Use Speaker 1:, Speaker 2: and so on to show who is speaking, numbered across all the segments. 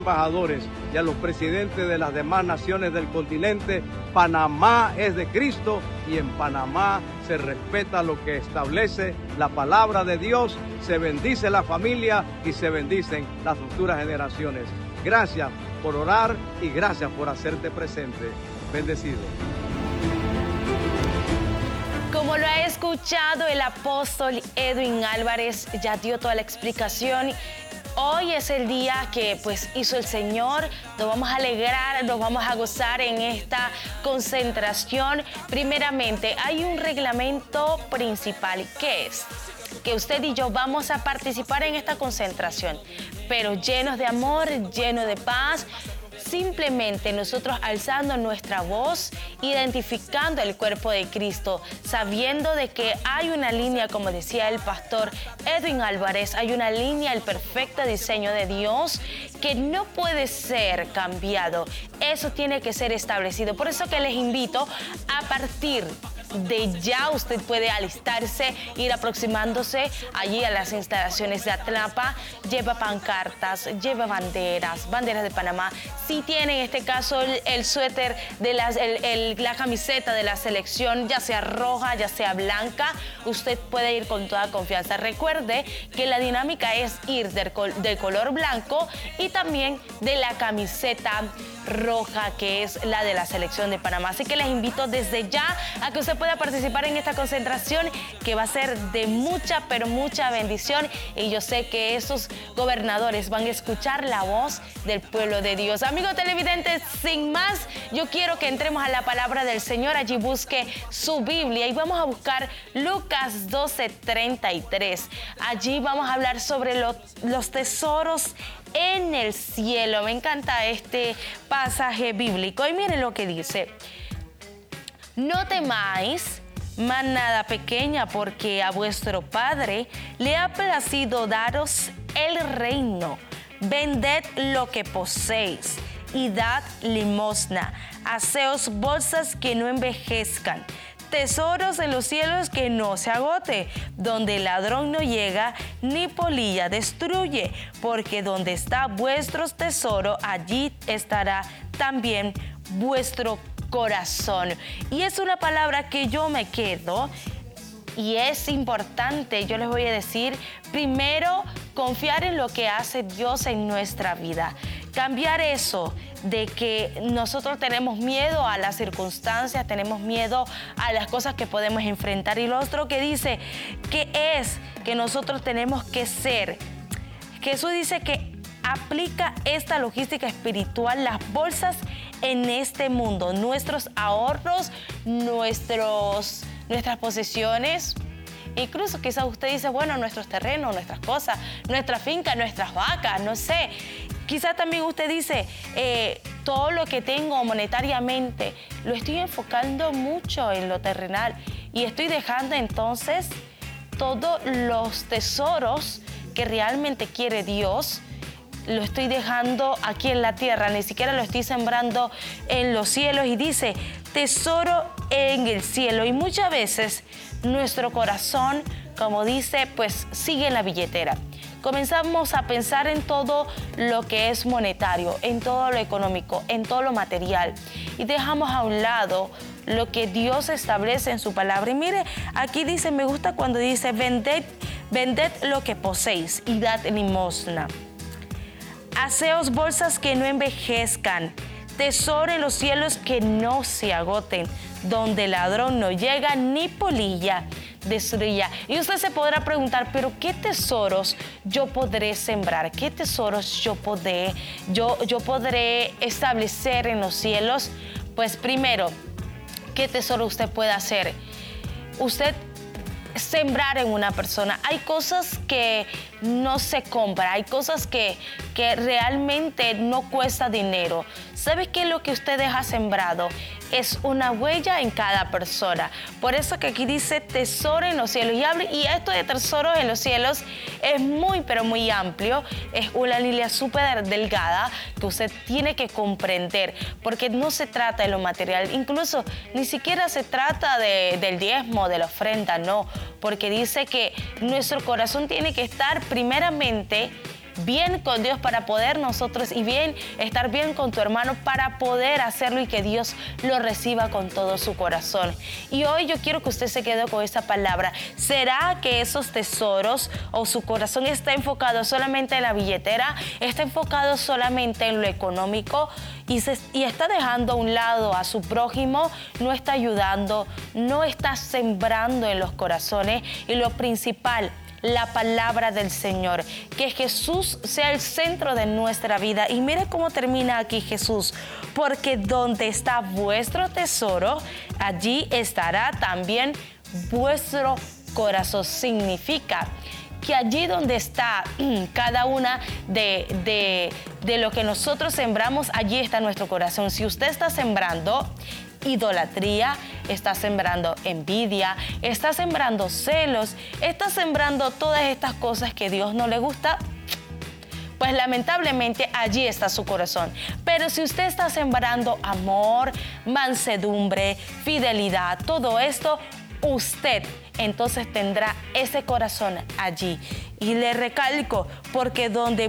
Speaker 1: embajadores y a los presidentes de las demás naciones del continente, Panamá es de Cristo y en Panamá se respeta lo que establece la palabra de Dios, se bendice la familia y se bendicen las futuras generaciones. Gracias por orar y gracias por hacerte presente. Bendecido.
Speaker 2: Como lo ha escuchado, el apóstol Edwin Álvarez ya dio toda la explicación. Hoy es el día que pues hizo el Señor, nos vamos a alegrar, nos vamos a gozar en esta concentración. Primeramente, hay un reglamento principal, ¿qué es? Que usted y yo vamos a participar en esta concentración, pero llenos de amor, llenos de paz. Simplemente nosotros alzando nuestra voz, identificando el cuerpo de Cristo, sabiendo de que hay una línea, como decía el pastor Edwin Álvarez, hay una línea, el perfecto diseño de Dios que no puede ser cambiado. Eso tiene que ser establecido. Por eso que les invito a partir de ya usted puede alistarse, ir aproximándose allí a las instalaciones de Atlapa, lleva pancartas, lleva banderas de Panamá. Si tiene en este caso el suéter de la camiseta de la selección, ya sea roja, ya sea blanca, usted puede ir con toda confianza. Recuerde que la dinámica es ir del color blanco y también de la camiseta roja, que es la de la selección de Panamá. Así que les invito desde ya a que usted pueda participar en esta concentración que va a ser de mucha, pero mucha bendición, y yo sé que esos gobernadores van a escuchar la voz del pueblo de Dios. Amigos televidentes, sin más, yo quiero que entremos a la palabra del Señor. Allí busque su Biblia y vamos a buscar Lucas 12:33. Allí vamos a hablar sobre los tesoros en el cielo. Me encanta este pasaje bíblico y miren lo que dice: no temáis, manada pequeña, porque a vuestro Padre le ha placido daros el reino. Vended lo que poseéis y dad limosna. Haceos bolsas que no envejezcan, tesoros en los cielos que no se agote, donde el ladrón no llega ni polilla destruye, porque donde está vuestro tesoro, allí estará también vuestro corazón. Y es una palabra que yo me quedo, y es importante, yo les voy a decir, primero, confiar en lo que hace Dios en nuestra vida. Cambiar eso de que nosotros tenemos miedo a las circunstancias, tenemos miedo a las cosas que podemos enfrentar. Y lo otro que dice, que es que nosotros tenemos que ser. Jesús dice que aplica esta logística espiritual, las bolsas en este mundo, nuestros ahorros, nuestras posesiones. Incluso quizás usted dice, bueno, nuestros terrenos, nuestras cosas, nuestra finca, nuestras vacas, no sé. Quizás también usted dice, todo lo que tengo monetariamente, lo estoy enfocando mucho en lo terrenal y estoy dejando entonces todos los tesoros que realmente quiere Dios, lo estoy dejando aquí en la tierra, ni siquiera lo estoy sembrando en los cielos. Y dice, tesoro en el cielo. Y muchas veces nuestro corazón, como dice, pues sigue en la billetera. Comenzamos a pensar en todo lo que es monetario, en todo lo económico, en todo lo material. Y dejamos a un lado lo que Dios establece en su palabra. Y mire, aquí dice, me gusta cuando dice, vended lo que poseéis y dad limosna. Haceos bolsas que no envejezcan, tesoro en los cielos que no se agoten, donde el ladrón no llega ni polilla destruya. Y usted se podrá preguntar, pero ¿qué tesoros yo podré sembrar? ¿Qué tesoros yo podré establecer en los cielos? Pues primero, ¿qué tesoro usted puede hacer? Usted sembrar en una persona. Hay cosas que no se compra, hay cosas que realmente no cuesta dinero. ¿Sabe qué es lo que usted deja sembrado? Es una huella en cada persona. Por eso que aquí dice tesoro en los cielos. Y esto de tesoros en los cielos es muy, pero muy amplio. Es una línea súper delgada que usted tiene que comprender, porque no se trata de lo material. Incluso ni siquiera se trata del diezmo, de la ofrenda, no. Porque dice que nuestro corazón tiene que estar primeramente bien con Dios para poder nosotros y estar bien con tu hermano para poder hacerlo y que Dios lo reciba con todo su corazón. Y hoy yo quiero que usted se quede con esta palabra. ¿Será que esos tesoros o su corazón está enfocado solamente en la billetera? ¿Está enfocado solamente en lo económico? Y está dejando a un lado a su prójimo, no está ayudando, no está sembrando en los corazones. Y lo principal, la palabra del Señor, que Jesús sea el centro de nuestra vida. Y mire cómo termina aquí Jesús: porque donde está vuestro tesoro, allí estará también vuestro corazón. Significa que allí donde está cada una de lo que nosotros sembramos, allí está nuestro corazón. Si usted está sembrando idolatría, está sembrando envidia, está sembrando celos, está sembrando todas estas cosas que a Dios no le gusta, pues lamentablemente allí está su corazón. Pero si usted está sembrando amor, mansedumbre, fidelidad, todo esto, usted entonces tendrá ese corazón allí. Y le recalco, porque donde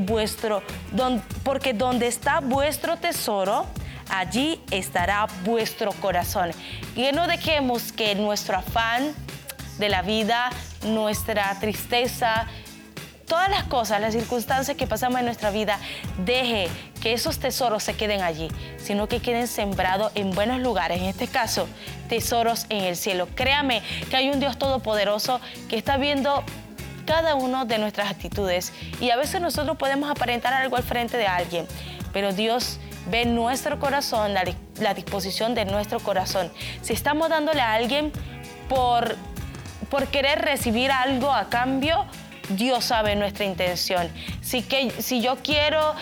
Speaker 2: está vuestro tesoro, allí estará vuestro corazón. Y no dejemos que nuestro afán de la vida, nuestra tristeza, todas las cosas, las circunstancias que pasamos en nuestra vida, deje que esos tesoros se queden allí, sino que queden sembrados en buenos lugares. En este caso, tesoros en el cielo. Créame que hay un Dios todopoderoso que está viendo cada una de nuestras actitudes. Y a veces nosotros podemos aparentar algo al frente de alguien, pero Dios ve nuestro corazón, la disposición de nuestro corazón. Si estamos dándole a alguien por querer recibir algo a cambio, Dios sabe nuestra intención. Si yo quiero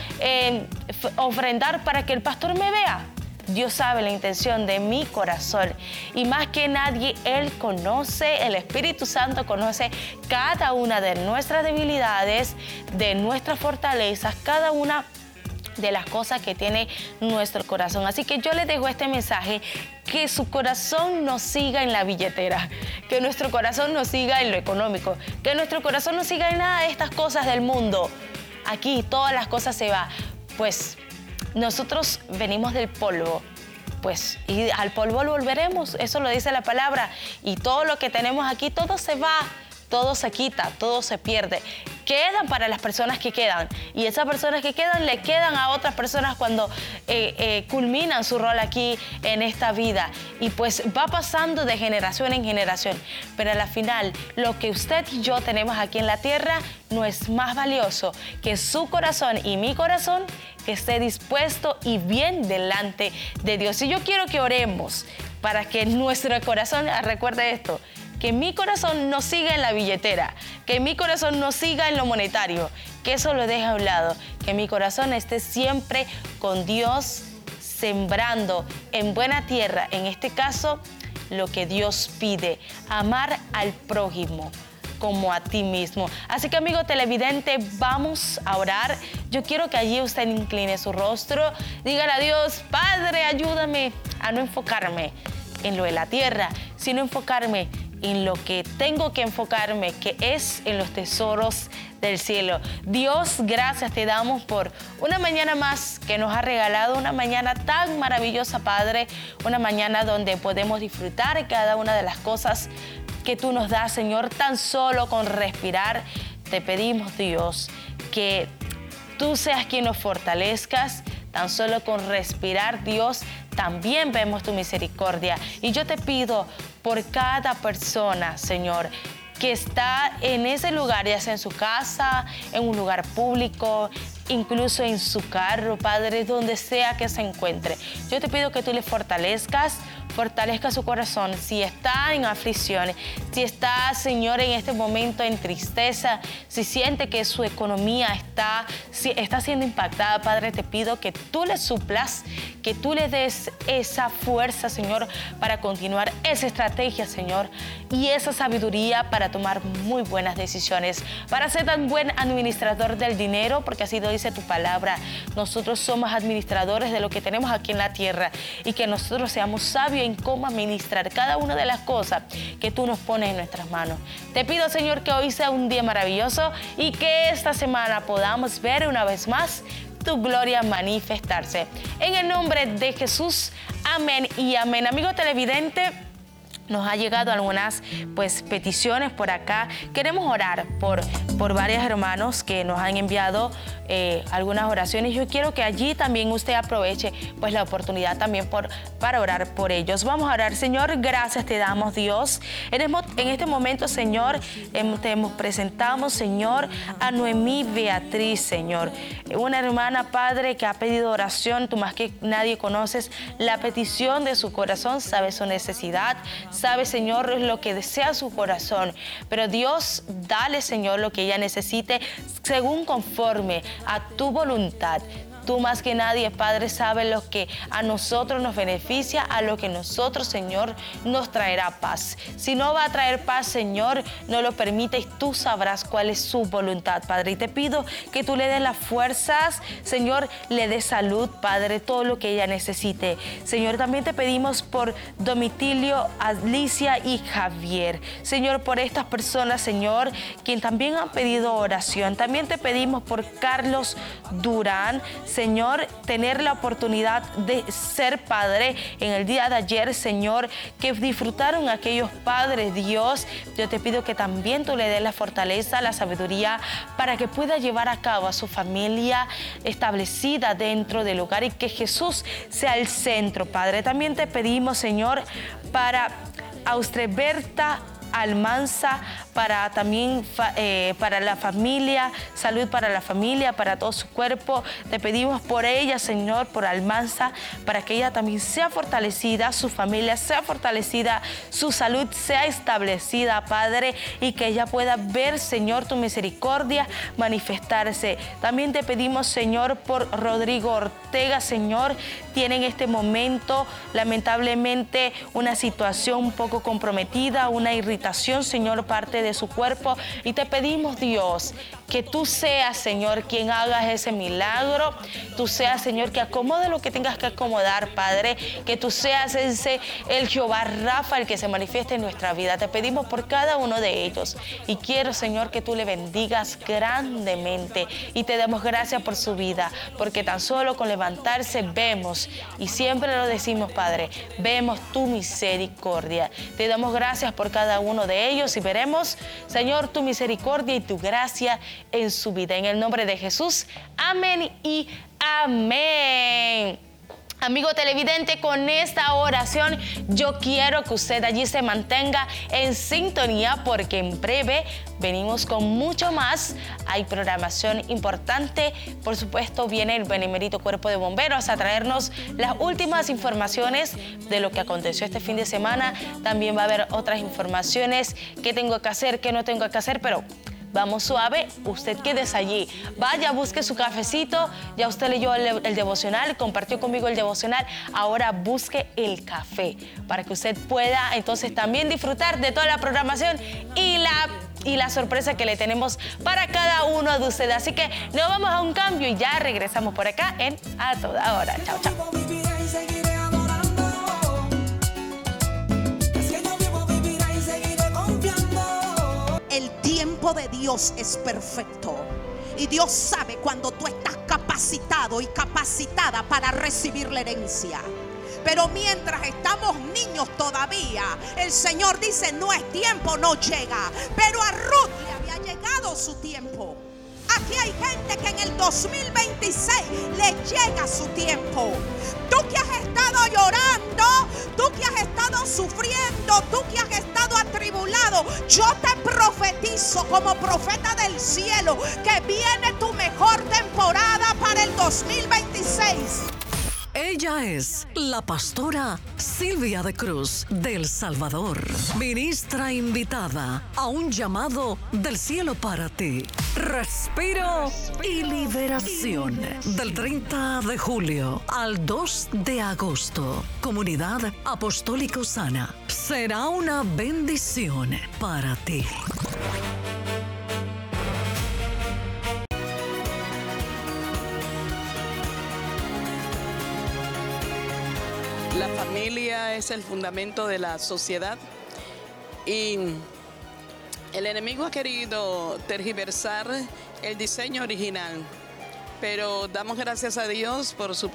Speaker 2: ofrendar para que el pastor me vea, Dios sabe la intención de mi corazón. Y más que nadie, Él conoce, el Espíritu Santo conoce cada una de nuestras debilidades, de nuestras fortalezas, cada una de las cosas que tiene nuestro corazón. Así que yo les dejo este mensaje: que su corazón no siga en la billetera, que nuestro corazón no siga en lo económico, que nuestro corazón no siga en nada de estas cosas del mundo. Aquí todas las cosas se van. Pues nosotros venimos del polvo, pues, y al polvo lo volveremos. Eso lo dice la palabra. Y todo lo que tenemos aquí, todo se va, todo se quita, todo se pierde. Quedan para las personas que quedan, y esas personas que quedan le quedan a otras personas cuando culminan su rol aquí en esta vida, y pues va pasando de generación en generación. Pero a la final, lo que usted y yo tenemos aquí en la tierra no es más valioso que su corazón y mi corazón, que esté dispuesto y bien delante de Dios. Y yo quiero que oremos para que nuestro corazón, recuerde esto, que mi corazón no siga en la billetera, que mi corazón no siga en lo monetario, que eso lo deje a un lado, que mi corazón esté siempre con Dios, sembrando en buena tierra, en este caso, lo que Dios pide: amar al prójimo como a ti mismo. Así que, amigo televidente, vamos a orar. Yo quiero que allí usted incline su rostro, dígale a Dios: Padre, ayúdame a no enfocarme en lo de la tierra, sino enfocarme en lo que tengo que enfocarme, que es en los tesoros del cielo. Dios, gracias te damos por una mañana más que nos ha regalado, una mañana tan maravillosa, Padre, una mañana donde podemos disfrutar cada una de las cosas que tú nos das, Señor. Tan solo con respirar te pedimos, Dios, que tú seas quien nos fortalezcas. Tan solo con respirar, Dios, también vemos tu misericordia. Y yo te pido por cada persona, Señor, que está en ese lugar, ya sea en su casa, en un lugar público, incluso en su carro, Padre, donde sea que se encuentre. Yo te pido que tú le fortalezca su corazón. Si está en aflicción, si está, Señor, en este momento en tristeza, si siente que su economía está siendo impactada, Padre, te pido que tú le suplas, que tú les des esa fuerza, Señor, para continuar, esa estrategia, Señor, y esa sabiduría para tomar muy buenas decisiones, para ser tan buen administrador del dinero, porque así lo dice tu palabra. Nosotros somos administradores de lo que tenemos aquí en la tierra, y que nosotros seamos sabios en cómo administrar cada una de las cosas que tú nos pones en nuestras manos. Te pido, Señor, que hoy sea un día maravilloso y que esta semana podamos ver una vez más tu gloria manifestarse. En el nombre de Jesús, amén y amén. Amigo televidente, nos ha llegado algunas peticiones por acá. Queremos orar por varios hermanos que nos han enviado algunas oraciones. Yo quiero que allí también usted aproveche la oportunidad también para orar por ellos. Vamos a orar. Señor, gracias te damos, Dios. En este momento, Señor, te presentamos, Señor, a Noemí Beatriz, Señor. Una hermana, Padre, que ha pedido oración. Tú más que nadie conoces la petición de su corazón, sabes su necesidad, sabe, Señor, lo que desea su corazón. Pero Dios, dale, Señor, lo que ella necesite según conforme a tu voluntad. Tú más que nadie, Padre, sabes lo que a nosotros nos beneficia, a lo que nosotros, Señor, nos traerá paz. Si no va a traer paz, Señor, no lo permites, tú sabrás cuál es su voluntad, Padre. Y te pido que tú le des las fuerzas, Señor, le des salud, Padre, todo lo que ella necesite. Señor, también te pedimos por Domitilio, Alicia y Javier. Señor, por estas personas, Señor, quien también han pedido oración. También te pedimos por Carlos Durán, Señor, tener la oportunidad de ser padre en el día de ayer, Señor, que disfrutaron aquellos padres, Dios. Yo te pido que también tú le des la fortaleza, la sabiduría para que pueda llevar a cabo a su familia establecida dentro del hogar y que Jesús sea el centro, Padre. También te pedimos, Señor, para Austreberta Almanza, para también para la familia, salud para la familia, para todo su cuerpo. Te pedimos por ella, Señor, por Almanza, para que ella también sea fortalecida, su familia sea fortalecida, su salud sea establecida, Padre, y que ella pueda ver, Señor, tu misericordia manifestarse. También te pedimos, Señor, por Rodrigo Ortega, Señor, tiene en este momento lamentablemente una situación un poco comprometida, una irritación, Señor, parte de su cuerpo, y te pedimos, Dios, que tú seas, Señor, quien hagas ese milagro. Tú seas, Señor, que acomode lo que tengas que acomodar, Padre, que tú seas el Jehová Rafa, el que se manifieste en nuestra vida. Te pedimos por cada uno de ellos y quiero, Señor, que tú le bendigas grandemente y te damos gracias por su vida, porque tan solo con levantarse vemos, y siempre lo decimos, Padre, vemos tu misericordia. Te damos gracias por cada uno de ellos y veremos, Señor, tu misericordia y tu gracia en su vida. En el nombre de Jesús, amén y amén. Amigo televidente, con esta oración yo quiero que usted allí se mantenga en sintonía, porque en breve venimos con mucho más. Hay programación importante. Por supuesto, viene el Benemérito Cuerpo de Bomberos a traernos las últimas informaciones de lo que aconteció este fin de semana. También va a haber otras informaciones, qué tengo que hacer, qué no tengo que hacer, pero vamos suave, usted quédese allí. Vaya, busque su cafecito. Ya usted leyó el devocional, compartió conmigo el devocional. Ahora busque el café para que usted pueda entonces también disfrutar de toda la programación y la sorpresa que le tenemos para cada uno de ustedes. Así que nos vamos a un cambio y ya regresamos por acá en A Toda Hora. Chao, chao.
Speaker 3: El tiempo de Dios es perfecto y Dios sabe cuando tú estás capacitado y capacitada para recibir la herencia. Pero mientras estamos niños todavía, el Señor dice: no es tiempo, no llega. Pero a Ruth le había llegado su tiempo. Aquí hay gente que en el 2026 le llega su tiempo. Tú que has estado llorando, tú que has estado sufriendo, tú que has estado atribulado, yo te profetizo como profeta del cielo que viene tu mejor temporada para el 2026.
Speaker 4: Ella es la pastora Silvia de Cruz del Salvador, ministra invitada a un llamado del cielo para ti. Respiro y liberación. Del 30 de julio al 2 de agosto. Comunidad Apostólica Osana. Será una bendición para ti.
Speaker 5: La familia es el fundamento de la sociedad y el enemigo ha querido tergiversar el diseño original, pero damos gracias a Dios por su